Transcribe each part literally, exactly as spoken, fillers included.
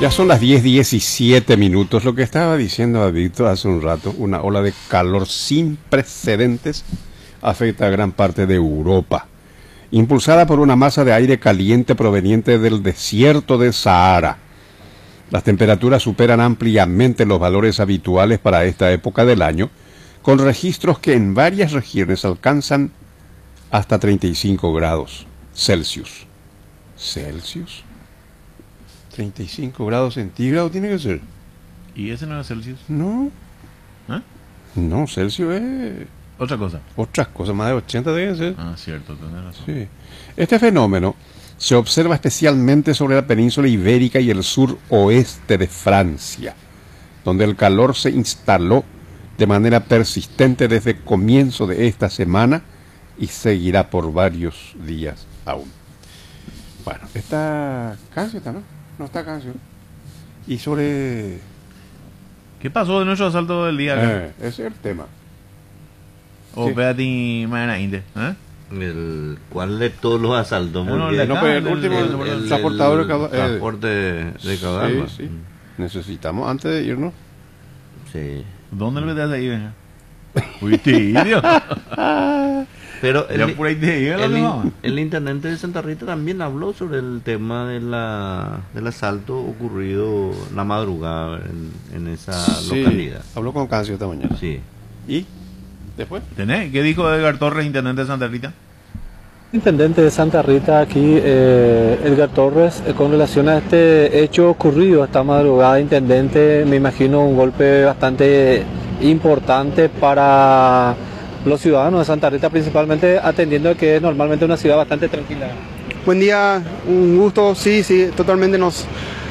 Ya son las diez diecisiete minutos. Lo que estaba diciendo Davidito hace un rato, una ola de calor sin precedentes afecta a gran parte de Europa, impulsada por una masa de aire caliente proveniente del desierto de Sahara. Las temperaturas superan ampliamente los valores habituales para esta época del año, con registros que en varias regiones alcanzan hasta treinta y cinco grados Celsius. ¿Celsius? treinta y cinco grados centígrados tiene que ser. ¿Y ese no es Celsius? No. ¿Ah? No, Celsius es Otra cosa. otras cosas, más de ochenta deben ser. Ah, cierto, tenés razón. Sí. Este fenómeno se observa especialmente sobre la península ibérica y el sur oeste de Francia, donde el calor se instaló de manera persistente desde el comienzo de esta semana y seguirá por varios días aún. Bueno, está Cancio, ¿no? No está Cancio. Y sobre... ¿Qué pasó de nuestro asalto del día acá? Eh, ese es el tema. O Beati Mañana Inde, ¿eh? El, ¿Cuál de todos los asaltos? No, no, Porque el de No, acá, pero el el- último, el- el, el- el transportador de Caba- el eh, transporte de Cabalma. sí, sí. Necesitamos antes de irnos. Sí. ¿Dónde le metes ahí, venga? Uy, tío. Pero Era el, pura idea, el, ¿no? in- el intendente de Santa Rita también habló sobre el tema de la, del asalto ocurrido la madrugada en, en esa Sí, localidad. habló con Cancio esta mañana. Sí. ¿Y después? ¿Tenés? ¿Qué dijo Edgar Torres, intendente de Santa Rita? Intendente de Santa Rita aquí, eh, Edgar Torres, eh, con relación a este hecho ocurrido esta madrugada, intendente, me imagino un golpe bastante importante para los ciudadanos de Santa Rita, principalmente atendiendo a que es normalmente una ciudad bastante tranquila. Buen día, un gusto, sí, sí, totalmente nos,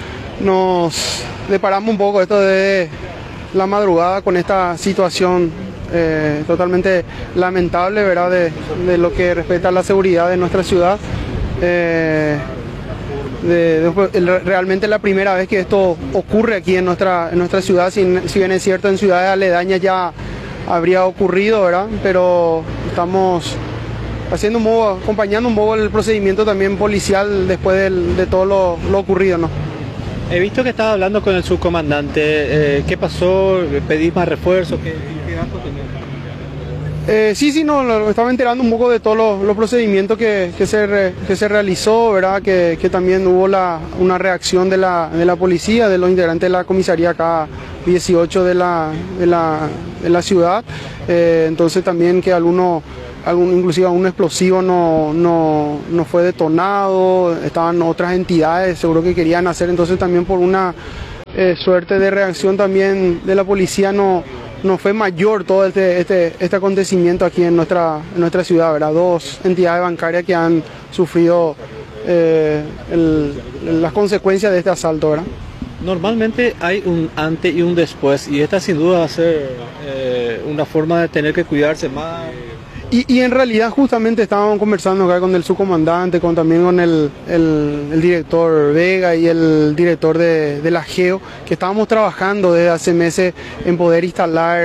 nos deparamos un poco esto de la madrugada con esta situación eh, totalmente lamentable, ¿verdad? De, de lo que respecta a la seguridad de nuestra ciudad. Eh, de- de- el- realmente es la primera vez que esto ocurre aquí en nuestra, en nuestra ciudad, si, si bien es cierto en ciudades aledañas ya habría ocurrido, ¿verdad? Pero estamos haciendo un poco, acompañando un poco el procedimiento también policial después del- de todo lo, lo ocurrido, ¿no? He visto que estaba hablando con el subcomandante, eh, ¿qué pasó? ¿Pedís más refuerzos? ¿Qué, qué datos tenés? Eh, sí, sí, no, lo- estaba enterando un poco de todos los, los procedimientos que, que, se re- que se realizó, ¿verdad? Que, que también hubo la, una reacción de la, de la policía, de los integrantes de la comisaría acá dieciocho de la, de la, de la ciudad. Eh, entonces también que alguno, algún, inclusive un explosivo no, no, no fue detonado, estaban otras entidades, seguro que querían hacer, entonces también por una eh, suerte de reacción también de la policía no no fue mayor todo este, este, este acontecimiento aquí en nuestra, en nuestra ciudad, ¿verdad? Dos entidades bancarias que han sufrido eh, el- las consecuencias de este asalto, ¿verdad? Normalmente hay un antes y un después, y esta sin duda va a ser eh, una forma de tener que cuidarse más. Y, y en realidad justamente estábamos conversando acá con el subcomandante, con, también con el, el- el director Vega y el director de, de la GEO, que estábamos trabajando desde hace meses en poder instalar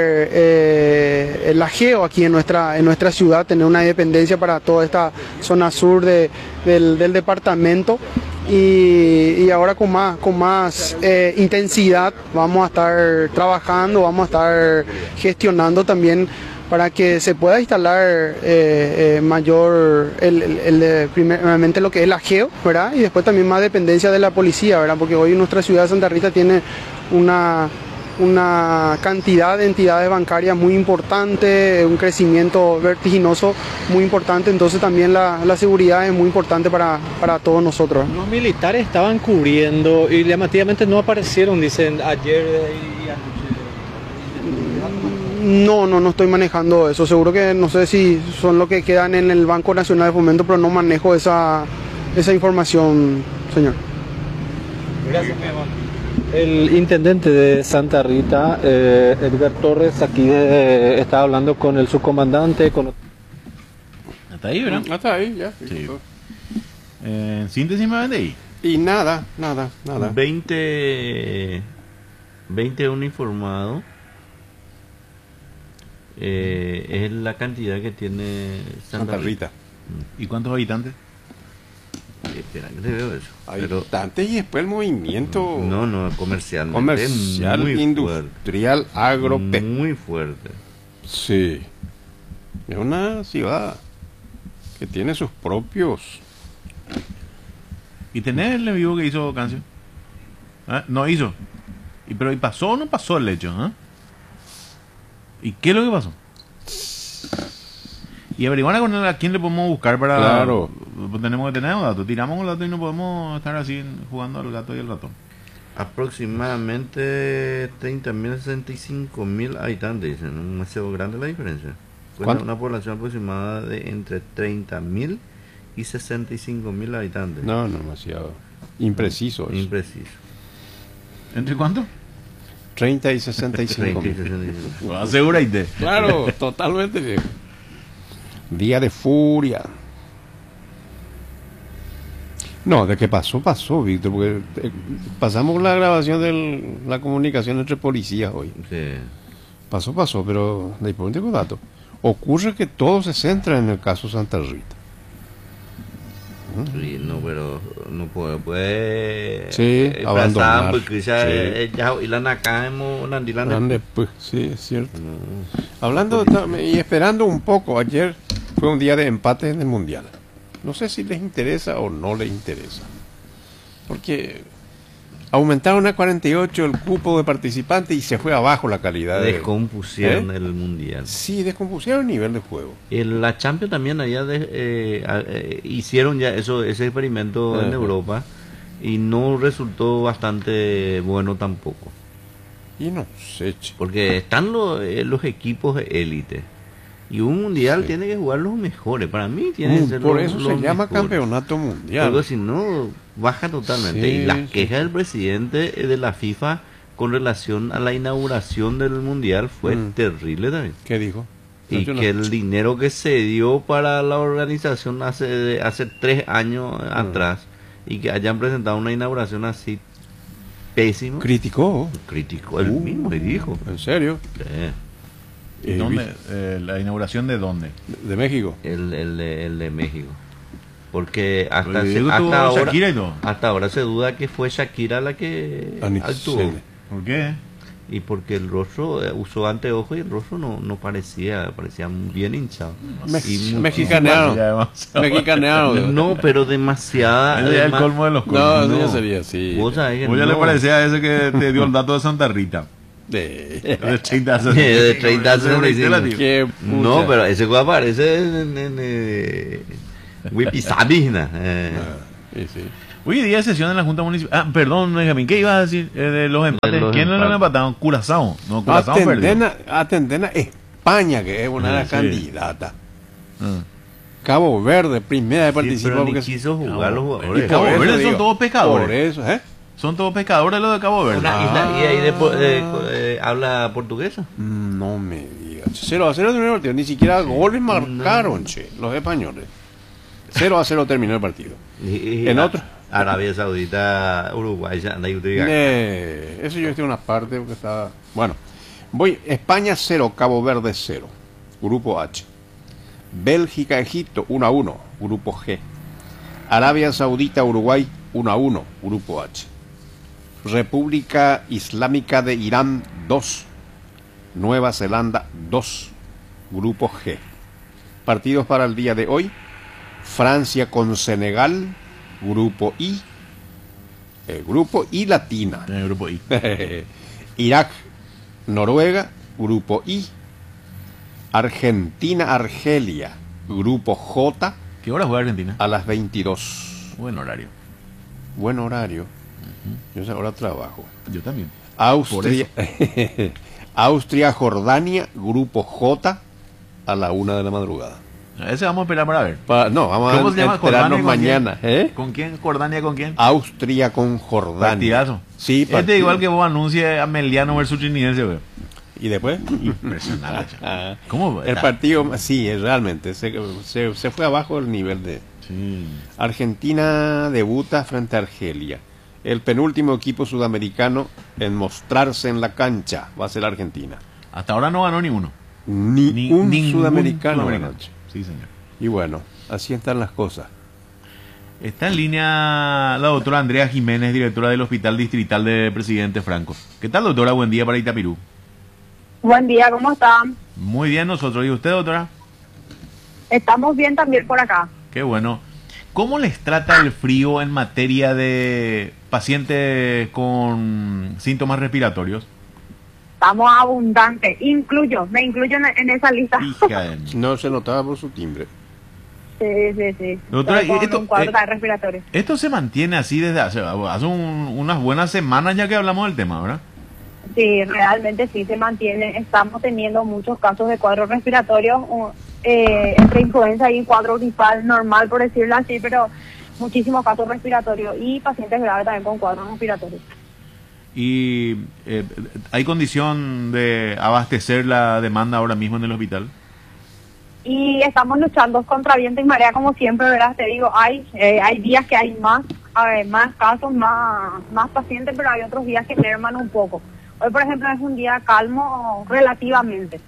eh, la GEO aquí en nuestra, en nuestra ciudad, tener una dependencia para toda esta zona sur de- del, del departamento. Y, y ahora con más, con más eh, intensidad vamos a estar trabajando, vamos a estar gestionando también para que se pueda instalar eh, eh, mayor, el, el- el de- primeramente lo que es la GEO, ¿verdad? Y después también más dependencia de la policía, ¿verdad? Porque hoy nuestra ciudad de Santa Rita tiene una, una cantidad de entidades bancarias muy importante, un crecimiento vertiginoso muy importante, entonces también la, la seguridad es muy importante para, para todos nosotros. Los militares estaban cubriendo y llamativamente no aparecieron, dicen ayer y anoche. No, no, no estoy manejando eso. Seguro que no sé si son los que quedan en el Banco Nacional de Fomento, pero no manejo esa, esa información, señor. Gracias, el intendente de Santa Rita, eh, Edgar Torres, aquí eh, está hablando con el subcomandante, con... Hasta ahí, ¿verdad? Hasta ahí, ya. Sí. Eh, en síntesis, me vende ahí. Y nada, nada, nada. veinte, veinte uniformados. Eh, es la cantidad que tiene Santa, Santa Rita. ¿Y cuántos habitantes? Espera, que te veo eso. Hay Pero instantes y después el movimiento no, no, comercial. comercial, muy industrial, fuerte, agropecuario. muy fuerte. Sí. Es una ciudad que tiene sus propios. ¿Y tenés el en vivo que hizo Cancio? ¿Ah? No hizo. ¿Y pero y pasó o no pasó el hecho? ¿Ah? ¿Y qué es lo que pasó? Y averiguar con él a quién le podemos buscar para... Claro. Pues tenemos que tener un dato. Tiramos un dato y no podemos estar así jugando al gato y al ratón. Aproximadamente treinta mil a sesenta y cinco mil habitantes, dicen. Un demasiado grande la diferencia. Cuenta ¿Cuánto? una población aproximada de entre treinta mil y sesenta y cinco mil habitantes. No, no, demasiado. Impreciso. eso. Impreciso. ¿Entre cuánto? treinta y sesenta y cinco. treinta y sesenta y cinco. Asegúrate. Claro, totalmente viejo. Día de furia. No, de que pasó, pasó, Víctor, porque eh, pasamos la grabación de la comunicación entre policías hoy. Sí. Pasó, pasó, pero de por un dato. Ocurre que todo se centra en el caso Santa Rita. Sí, no, pero no puede, puede Sí, eh, abandonar. pasar, porque ya, Sí. eh, ya ilan acá hemos nandilán Grande, pues, sí, es cierto. Hablando de- y esperando un poco, ayer fue un día de empate en el Mundial. No sé si les interesa o no les interesa. Porque aumentaron a cuarenta y ocho el cupo de participantes y se fue abajo la calidad de... descompusieron ¿Eh? el mundial. Sí, descompusieron el nivel de juego. En la Champions también allá de- eh, a- eh, hicieron ya eso ese experimento en Ajá. Europa y no resultó bastante bueno tampoco, Y no sé, che. porque están los, eh, los equipos de élite y un mundial Sí. tiene que jugar los mejores. Para mí tiene que Mm, ser Por los- eso los se llama mejores. campeonato mundial. Porque si no, baja totalmente. Sí, y la sí. queja del presidente de la FIFA con relación a la inauguración del Mundial fue Mm. terrible también. ¿Qué dijo? No, Y yo no que el escuché. dinero que se dio para la organización hace, hace tres años Mm. atrás y que hayan presentado una inauguración así pésima, Criticó. criticó él Uh, mismo y dijo. ¿En serio? Eh, Eh, ¿Dónde? vi- Eh, ¿La inauguración de dónde? De México. el, el, de- el de México. Porque hasta, Pero se- Diego tuvo hasta, ahora, Shakira y todo. hasta ahora se duda que fue Shakira la que Ah, ni actuó. sé. ¿Por qué? Y porque el rostro, eh, usó anteojos y el rostro no, no parecía, parecía bien hinchado. Me- Y muchísimo- mexicaneado. Ya, vamos a- Mexicaneado. No, pero demasiada. Ese es el además- colmo de los No, colmos. eso ya no. sería así. Vos sabés que Vos ya no. le parecía a ese que te dio el dato de Santa Rita. De... De treinta a De treinta a sesenta y cinco. Qué No, pucha. pero ese juego aparece en, en, en Wipisabina. Eh, Sí, sí. Hoy día de sesión en la Junta Municipal. Ah, perdón, Benjamín, ¿qué ibas a decir eh, de los empates? los ¿Quiénes los empates. empataron? Curazao. No, Curazao perdió. Atendena, Atendena España, que es una de Ah, las sí. candidatas. Ah. Cabo Verde, primera de sí, participar. pero ni porque- quiso jugar los Y jugadores. por Cabo eso Verde son digo, todos pescadores. Por eso, ¿eh? Son todos pescadores los de Cabo Verde. Una isla, y ahí después, eh, co- eh, habla portuguesa. Mm, No me digas. cero a cero terminó el partido. Ni siquiera goles marcaron, che, los españoles. cero a cero terminó el partido. Y- y- En a- otro. Arabia Saudita, Uruguay, ya anda y usted diga, Eh, eso yo estoy en una parte porque estaba. Bueno, voy. España cero, Cabo Verde cero. Grupo H. Bélgica, Egipto uno a uno. Grupo G. Arabia Saudita, Uruguay uno a uno. Grupo H. República Islámica de Irán dos. Nueva Zelanda dos. Grupo G. Partidos para el día de hoy. Francia con Senegal. Grupo I. Eh, grupo I latina. En el grupo I. Irak, Noruega, Grupo I. Argentina, Argelia, Grupo J, ¿Qué hora juega Argentina? a las veintidós. Buen horario. Buen horario. Yo esa hora trabajo. Yo también. Austria, Austria, Jordania, Grupo J, a la una de la madrugada. A ese vamos a esperar para ver. Pa- no, vamos ¿Cómo a se llama? enterarnos ¿Jordania con mañana. quién? ¿eh? ¿Con quién? ¿Jordania con quién? Austria con Jordania. Partidazo. Sí, Este partido. igual que vos anuncie a Meliano versus Trinidad, güey. ¿Y después? Impresionante. Ah, ¿Cómo? el partido, sí, realmente, se, se, se fue abajo el nivel de... Sí. Argentina debuta frente a Argelia. El penúltimo equipo sudamericano en mostrarse en la cancha va a ser Argentina. Hasta ahora no ganó ni uno. Ni, Ni- un ningún sudamericano. sudamericano. anoche. Sí, señor. Y bueno, así están las cosas. Está en línea la doctora Andrea Jiménez, directora del Hospital Distrital de Presidente Franco. ¿Qué tal, doctora? Buen día para Itapirú. Buen día, ¿cómo están? Muy bien nosotros. ¿Y usted, doctora? Estamos bien también por acá. Qué bueno. ¿Cómo les trata el frío en materia de pacientes con síntomas respiratorios? Estamos abundantes. Incluyo, me incluyo en, en esa lista. Hija de mí. No se notaba por su timbre. Sí, sí, sí. Doctora, Estoy con esto- un cuadro eh, respiratorio. Esto se mantiene así desde hace, hace un- unas buenas semanas ya que hablamos del tema, ¿verdad? Sí, realmente sí se mantiene. Estamos teniendo muchos casos de cuadros respiratorios, un- eh, entre influenza y cuadro gripal normal, por decirlo así, pero muchísimos casos respiratorios y pacientes graves también con cuadros respiratorios. Y eh, ¿hay condición de abastecer la demanda ahora mismo en el hospital? Y estamos luchando contra viento y marea como siempre, ¿verdad? Te digo, hay eh, hay días que hay más a ver, más casos, más más pacientes, pero hay otros días que merman un poco. Hoy, por ejemplo, es un día calmo relativamente.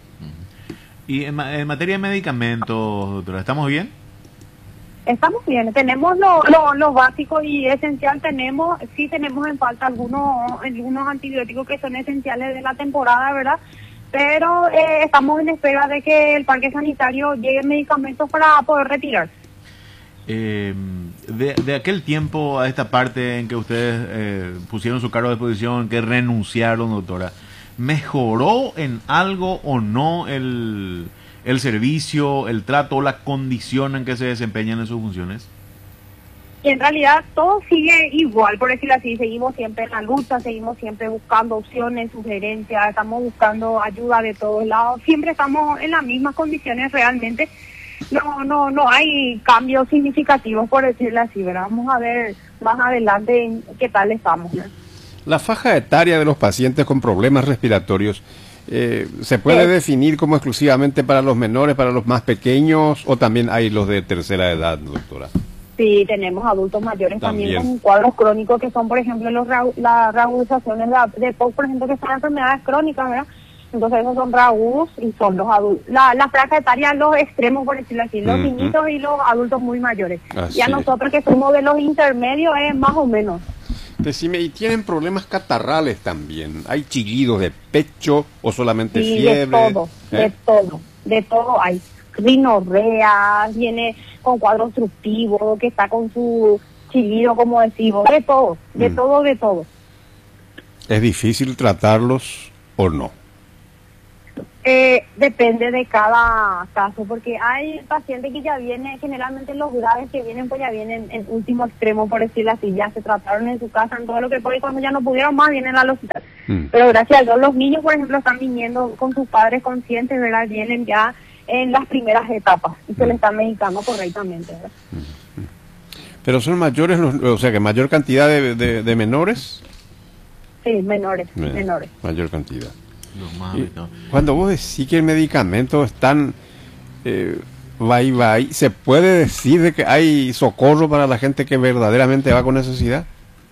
Y en, ma- en materia de medicamentos, doctora, ¿estamos bien? Estamos bien, tenemos lo, lo, lo básico y esencial, tenemos, sí tenemos en falta algunos, algunos antibióticos que son esenciales de la temporada, ¿verdad? Pero eh, estamos en espera de que el parque sanitario llegue medicamentos para poder retirar. Eh, de, de aquel tiempo a esta parte en que ustedes eh, pusieron su cargo a disposición, que renunciaron, doctora, ¿mejoró en algo o no el, el servicio, el trato o la condición en que se desempeñan en sus funciones? Y en realidad todo sigue igual, por decirlo así, seguimos siempre en la lucha, seguimos siempre buscando opciones, sugerencias, estamos buscando ayuda de todos lados, siempre estamos en las mismas condiciones realmente, no no no hay cambios significativos, por decirlo así, ¿verdad? Vamos a ver más adelante en qué tal estamos, ¿no? La faja etaria de los pacientes con problemas respiratorios, eh, ¿se puede Sí. definir como exclusivamente para los menores, para los más pequeños, o también hay los de tercera edad, doctora? Sí, tenemos adultos mayores también, También. con cuadros crónicos que son, por ejemplo, los ra- las reagudizaciones de, de P O C, por ejemplo, que son enfermedades crónicas, ¿verdad? Entonces esos son reagudos y son los adultos. La, la franja etaria, los extremos, por decirlo así, los Ujú. niñitos y los adultos muy mayores. Así Y a es. nosotros que somos de los intermedios es más o menos. Decime, ¿y tienen problemas catarrales también? ¿Hay chillidos de pecho o solamente Sí, fiebre? de todo, ¿Eh? de todo, de todo hay. Rinorrea, viene con cuadro obstructivo, que está con su chillido, como decimos, de todo, de Mm. todo, de todo. ¿Es difícil tratarlos o no? Eh, depende de cada caso, porque hay pacientes que ya vienen, generalmente los graves que vienen, pues ya vienen en último extremo, por decirlo así, ya se trataron en su casa, en todo lo que puede, y cuando ya no pudieron más, vienen al hospital. Mm. Pero gracias a Dios, los niños, por ejemplo, están viniendo con sus padres conscientes, ¿verdad? Vienen ya en las primeras etapas y se les está medicando correctamente, ¿verdad? ¿Pero son mayores, los, o sea, que mayor cantidad de, de- de menores? Sí, menores, Eh, menores. Mayor cantidad. Los más Y afectados. cuando vos decís que el medicamento están eh, va y va y, ¿se puede decir de que hay socorro para la gente que verdaderamente va con necesidad?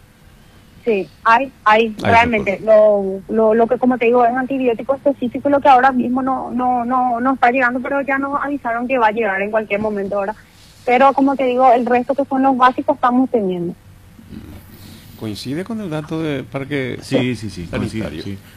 Sí, hay, hay, Hay realmente. Lo, lo, lo que, como te digo, es antibiótico específico, lo que ahora mismo no, no, no, no está llegando, pero ya nos avisaron que va a llegar en cualquier momento ahora. Pero, como te digo, el resto que son los básicos estamos teniendo. ¿Coincide con el dato de parque Sí, sí, sí, coincide, sanitario? sí.